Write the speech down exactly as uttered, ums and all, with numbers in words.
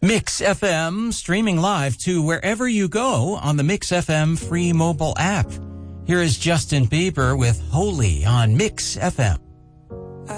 Mix F M, streaming live to wherever you go on the Mix F M free mobile app. Here is Justin Bieber with Holy on Mix F M.